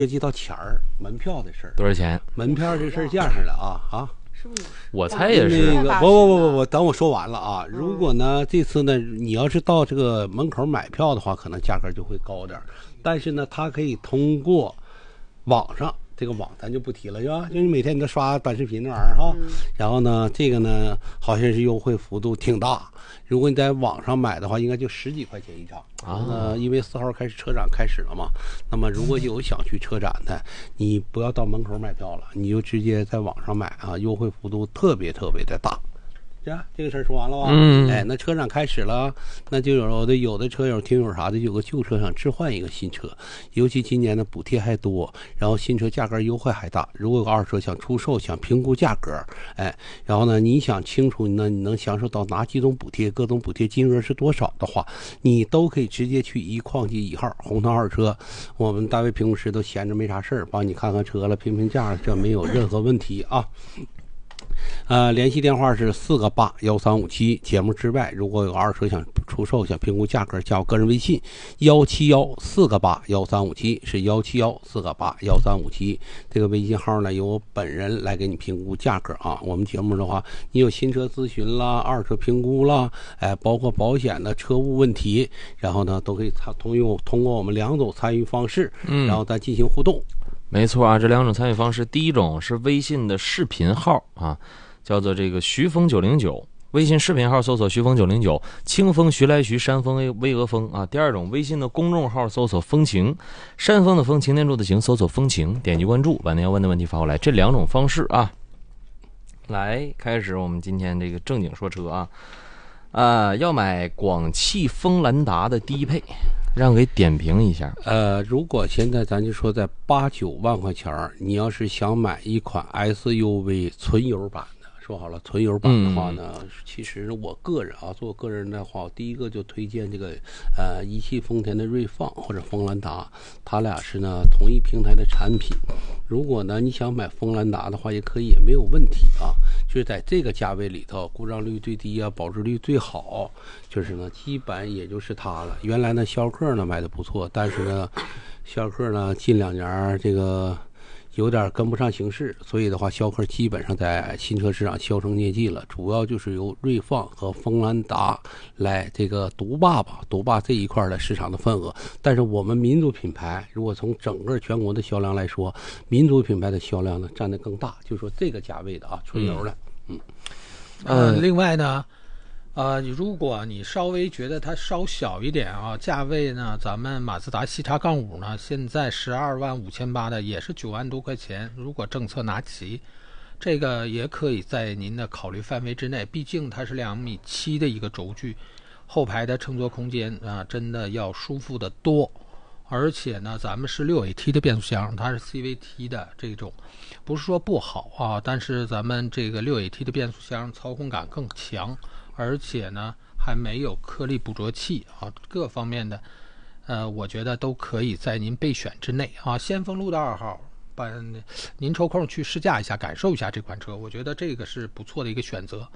涉及到钱儿门票的事儿。 多少钱？ 门票这事儿这样式的啊。 是不是？ 我猜也是。 那个不，等我说完了啊。如果呢这次呢你要是到这个门口买票的话，可能价格就会高点，但是呢它可以通过网上。这个网咱就不提了，是吧？就是每天你都刷短视频那玩意儿哈，然后呢，这个呢好像是优惠幅度挺大。如果你在网上买的话，应该就10几块钱一张啊。因为4号开始车展开始了嘛，那么如果有想去车展的，你不要到门口买票了，你就直接在网上买啊，优惠幅度特别特别的大。这个事儿说完了吧？那车展开始了，那就有的车友听友啥的，有个旧车想置换一个新车，尤其今年的补贴还多，然后新车价格优惠还大。如果有个二手车想出售，想评估价格，然后呢，你想清楚呢，你能享受到哪几种补贴，各种补贴金额是多少的话，你都可以直接去一矿机1号红汤二车，我们单位评估师都闲着没啥事儿，帮你看看车了，评评价，这没有任何问题啊。联系电话是4个81357。节目之外，如果有二手车想出售、想评估价格，加我个人微信171-4个81357，是171-4个81357。这个微信号呢，由我本人来给你评估价格啊。我们节目的话，你有新车咨询啦、二手车评估啦，包括保险的车务问题，然后呢，都可以通过我们2种参与方式，然后再进行互动。 没错啊，这2种参与方式，第一种是微信的视频号啊，叫做这个徐峰909，微信视频号搜索徐峰909，清风徐来徐，山峰巍峨峰啊。第二种微信的公众号搜索风情，山峰的峰，擎天柱的擎，搜索风情，点击关注，把您要问的问题发过来。这2种方式啊，来开始我们今天这个正经说车啊，要买广汽锋兰达的低配。让给点评一下。 如果现在咱就说在8、9万块钱，你要是想买一款 SUV 纯油版的，说好了纯油版的话呢，其实我个人做我个人的话，第一个就推荐这个一汽丰田的锐放或者锋兰达，它俩是呢同一平台的产品。如果呢你想买锋兰达的话，也可以，也没有问题啊。就是在这个价位里头，故障率最低啊，保值率最好，就是呢基本也就是它了。原来呢逍客呢卖的不错，但是呢逍客呢近2年这个有点跟不上形势，所以的话逍客基本上在新车市场销声匿迹了。主要就是由锐放和锋兰达来这个独霸这一块的市场的份额。但是我们民族品牌如果从整个全国的销量来说，民族品牌的销量呢占得更大，就说这个价位的纯油的。 另外呢如果你稍微觉得它稍小一点价位呢，咱们马自达西叉杠5呢，现在125800的也是9万多块钱。如果政策拿齐，这个也可以在您的考虑范围之内。毕竟它是2.7米的一个轴距，后排的乘坐空间真的要舒服得多。而且呢，咱们是6AT 的变速箱，它是 CVT 的这种，不是说不好但是咱们这个6AT 的变速箱操控感更强，而且呢还没有颗粒捕捉器各方面的我觉得都可以在您备选之内先锋路的2号，您抽空去试驾一下，感受一下这款车，我觉得这个是不错的一个选择。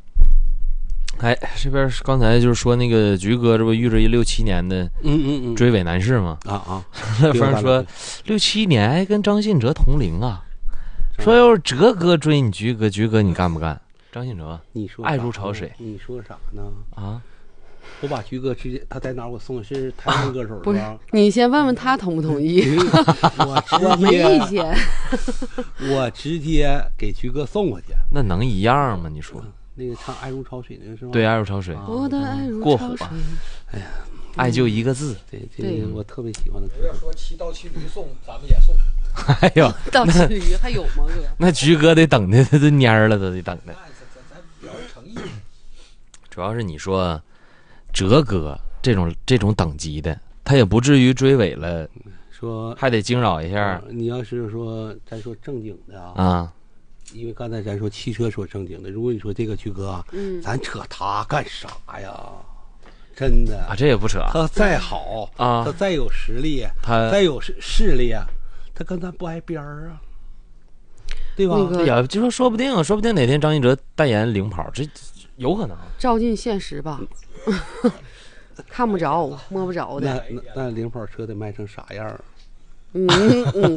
这边刚才就是说那个菊哥，这不遇着一6、7年的追尾男士吗？反正说6、7年跟张信哲同龄啊，说要是哲哥追你菊哥你干不干？张信哲， 你说爱如潮水， 你说啥呢？我把菊哥直接他在哪儿我送的是台湾歌手不是？你先问问他同不同意。我没意见。 我直接给菊哥送过去， 那能一样吗？你说那个唱爱如潮水那个是吗？ 对，爱如潮水， 我的爱如过火。 哎呀， 爱就一个字。 对，我特别喜欢的。 不要说骑倒骑驴送，咱们也送。 哎呦， 倒骑驴还有吗？哥， 那菊哥得等的，他都蔫了，都得等的。 咱表示诚意。 主要是你说哲哥这种等级的，他也不至于追尾了， 说还得惊扰一下。 你要是说咱说正经的因为刚才咱说汽车说正经的，如果你说这个菊哥咱扯他干啥呀？真的这也不扯。 他再好他再有实力， 他再有势力他跟咱不挨边儿对吧？ 呀，就说说不定哪天张信哲代言领跑，这有可能。 照进现实吧。看不着摸不着的。 那领跑车得卖成啥样嗯嗯。